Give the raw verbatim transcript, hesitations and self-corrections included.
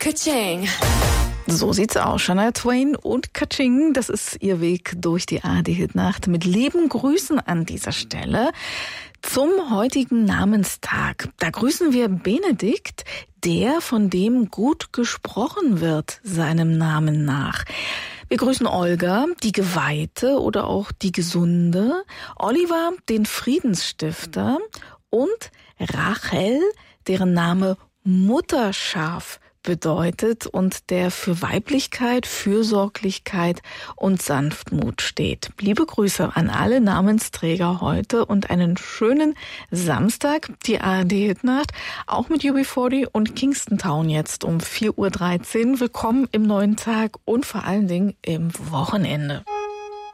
Ka-ching. So sieht's aus. Shania Twain und Ka-ching, das ist ihr Weg durch die A R D-Hitnacht. Mit lieben Grüßen an dieser Stelle zum heutigen Namenstag. Da grüßen wir Benedikt, der, von dem gut gesprochen wird, seinem Namen nach. Wir grüßen Olga, die Geweihte oder auch die Gesunde, Oliver, den Friedensstifter und Rachel, deren Name Mutterschaf bedeutet und der für Weiblichkeit, Fürsorglichkeit und Sanftmut steht. Liebe Grüße an alle Namensträger heute und einen schönen Samstag. Die A R D-Hitnacht, auch mit U B vierzig und Kingston Town jetzt um vier Uhr dreizehn. Willkommen im neuen Tag und vor allen Dingen im Wochenende.